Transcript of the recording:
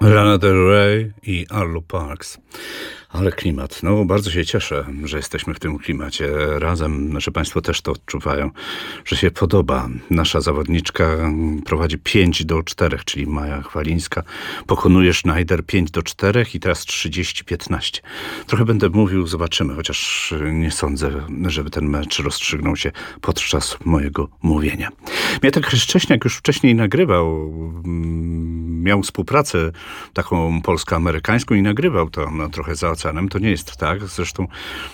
Lana Del Rey i Arlo Parks. Ale klimat. No, bardzo się cieszę, że jesteśmy w tym klimacie razem, że Państwo też to odczuwają, że się podoba. Nasza zawodniczka prowadzi 5-4, czyli Maja Chwalińska. Pokonuje Schneider 5-4 i teraz 30-15. Trochę będę mówił, zobaczymy, chociaż nie sądzę, żeby ten mecz rozstrzygnął się podczas mojego mówienia. Mietek Chrzcześniak już wcześniej nagrywał, miał współpracę taką polsko-amerykańską i nagrywał to trochę za oceanem. To nie jest tak. Zresztą